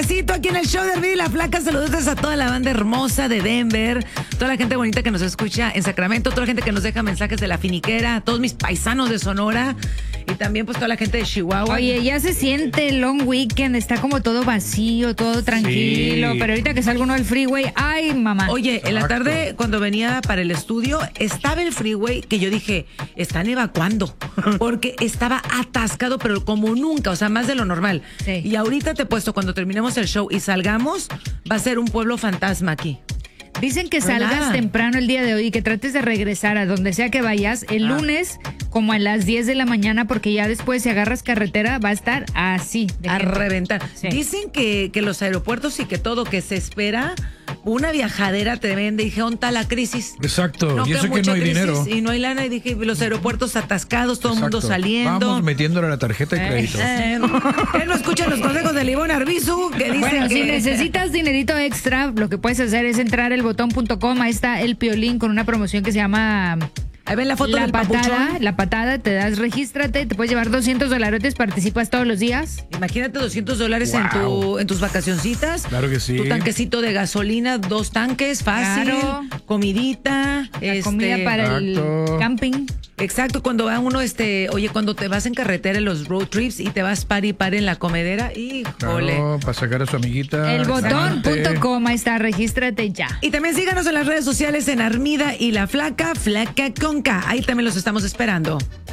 viernesito aquí en el show de Hervida y la Flaca. Saludos a toda la banda hermosa de Denver, toda la gente bonita que nos escucha en Sacramento, toda la gente que nos deja mensajes de La Finiquera, todos mis paisanos de Sonora y también pues toda la gente de Chihuahua. Oye, ya se siente el long weekend, está como todo vacío, todo tranquilo, Sí. pero ahorita que salga uno del freeway, ay, mamá. Oye, en la tarde cuando venía para el estudio, estaba el freeway que yo dije, están evacuando, porque estaba atascado, pero como nunca, o sea, más de lo normal. Sí. Y ahorita te he puesto, cuando terminemos el show y salgamos, va a ser un pueblo fantasma aquí. Dicen que ¿Verdad? salgas temprano el día de hoy y que trates de regresar a donde sea que vayas el lunes como a las 10 de la mañana, porque ya después si agarras carretera va a estar así. de A gente. reventar. Sí. Dicen que los aeropuertos y que todo, que se espera una viajadera tremenda. Y dije, ¿dónde está la crisis? Exacto, y eso que mucha no hay crisis dinero. Y no hay lana. Y dije, los aeropuertos atascados, todo el mundo Exacto. saliendo. Vamos metiéndole la tarjeta de crédito. Él no escucha los consejos de Ivonne Arbizu, que dice Bueno, que si necesitas dinerito extra, lo que puedes hacer es entrar al botón.com. Ahí está el Piolín con una promoción que se llama Ahí ven la foto La del Patada. papuchón. La Patada, te das, regístrate, te puedes llevar $200, participas todos los días. Imagínate $200 en tus vacacioncitas. Claro que sí. Tu tanquecito de gasolina, 2 tanques, fácil. Claro. Comidita. La comida para el Exacto. camping. Exacto, cuando va uno, oye, cuando te vas en carretera en los road trips y te vas par y par en la comedera, híjole. Claro, para sacar a su amiguita. El amante. botón.com, ahí está, regístrate ya. Y también síganos en las redes sociales en Armida y la Flaca, Flaca con K. Ahí también los estamos esperando.